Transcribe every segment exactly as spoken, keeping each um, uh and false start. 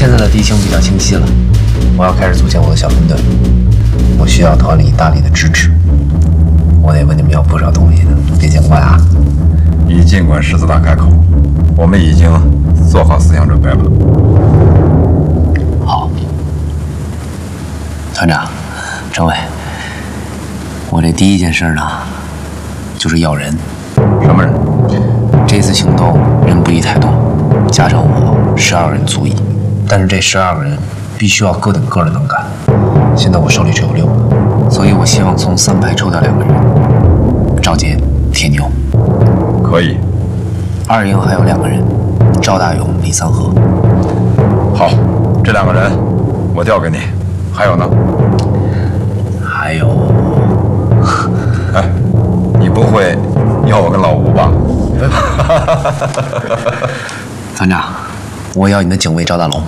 现在的敌情比较清晰了，我要开始组建我的小分队。我需要团里大力的支持，我得问你们要不少东西呢，别见怪啊。 你尽管狮子大开口，我们已经做好思想准备了。 好，团长，政委，我这第一件事呢，就是要人。 什么人？ 这次行动人不宜太多，加上我十二个人足矣。但是这十二个人必须要个顶个的能干。现在我手里只有六个，所以我希望从三排抽调两个人。赵杰、铁牛。 可以。 二营还有两个人，赵大勇、李三河。 好，这两个人我调给你。还有呢？ 还有， 哎，你不会要我跟老吴吧？ 团长，我要你的警卫赵大龙。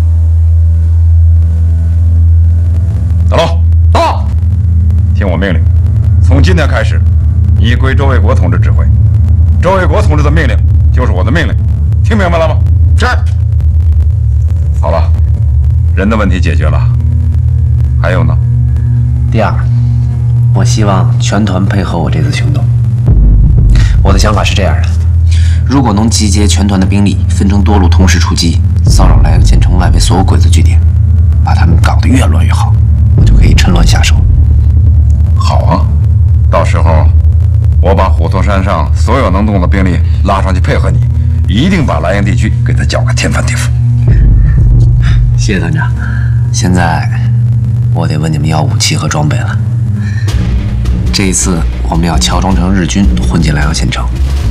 大龙，到！听我命令，从今天开始，你归周卫国同志指挥。周卫国同志的命令就是我的命令，听明白了吗？是。好了，人的问题解决了，还有呢？ 第二，我希望全团配合我这次行动。我的想法是这样的：如果能集结全团的兵力，分成多路同时出击，骚扰莱阳县城外围所有鬼子据点，把他们搞得越乱越好，我就可以趁乱下手。 好啊，到时候我把虎头山上所有能动的兵力拉上去配合你，一定把莱阳地区给他搅个天翻地覆。 谢谢团长。现在我得问你们要武器和装备了。这一次我们要乔装成日军混进莱阳县城。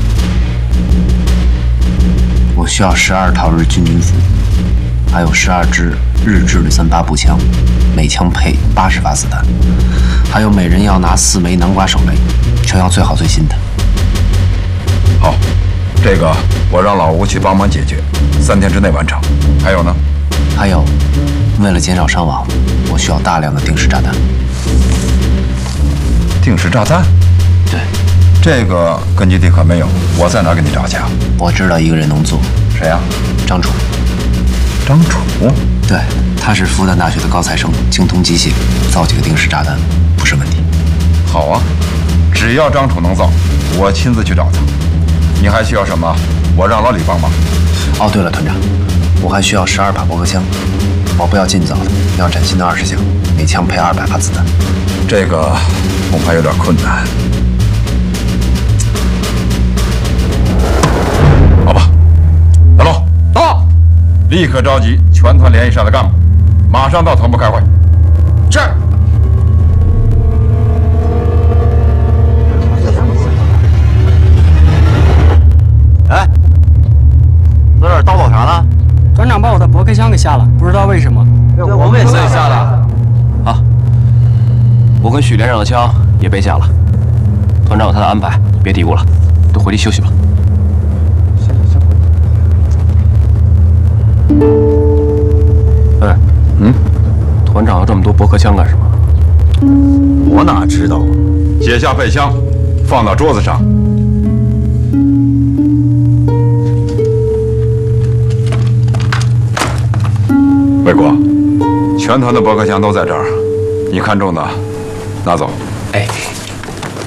我需要十二套日军军服，还有十二支日制的三八步枪，每枪配八十发子弹，还有每人要拿四枚南瓜手雷，全要最好最新的。 好，这个我让老吴去帮忙解决，三天之内完成。还有呢？ 还有，为了减少伤亡，我需要大量的定时炸弹。 定时炸弹？ 对， 这个根据地可没有，我在哪儿给你找去啊？ 我知道一个人能做。 谁呀？ 张楚。 张楚？ 对，他是复旦大学的高材生，精通机械，造几个定时炸弹不是问题。 好啊，只要张楚能造，我亲自去找他。你还需要什么？我让老李帮忙。 哦，对了，团长，我还需要十二把驳壳枪，毛不要劲造的，要崭新的二十响，每枪配二百发子弹。 这个恐怕有点困难。好吧，大龙到，立刻召集全团连以上的干部，马上到团部开会。是。 哎，在这儿叨叨啥呢？ 团长把我的驳壳枪给下了，不知道为什么。 我们也是下的。 好，我跟许连长的枪也被下了。团长有他的安排，别嘀咕了，都回去休息吧。哎， 嗯， 团长要这么多驳壳枪干什么？ 我哪知道啊？ 解下配枪，放到桌子上。卫国，全团的驳壳枪都在这儿，你看中的拿走。 哎，